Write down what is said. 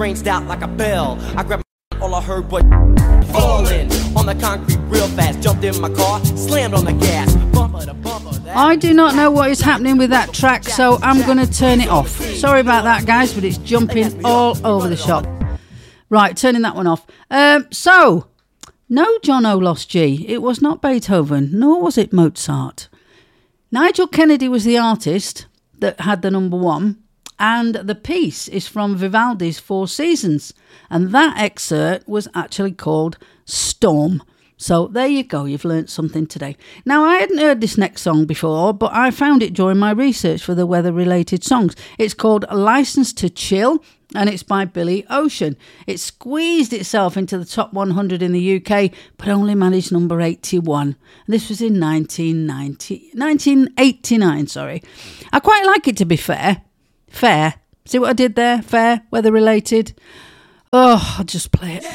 ranged out like a bell. I grabbed my all I heard was falling on the concrete real fast. Jumped in my car, slammed on the gas. Bumper to bumper. I do not know what is happening with that track, so I'm going to turn it off. Sorry about that, guys, but it's jumping all over the shop. Right, turning that one off. So, no John O. Lost G. It was not Beethoven, nor was it Mozart. Nigel Kennedy was the artist that had the number one, and the piece is from Vivaldi's Four Seasons, and that excerpt was actually called Storm. So there you go, you've learnt something today. Now, I hadn't heard this next song before, but I found it during my research for the weather-related songs. It's called License to Chill, and it's by Billy Ocean. It squeezed itself into the top 100 in the UK, but only managed number 81. This was in 1989, sorry. I quite like it, to be fair. Fair. See what I did there? Fair, weather-related. Oh, I'll just play it.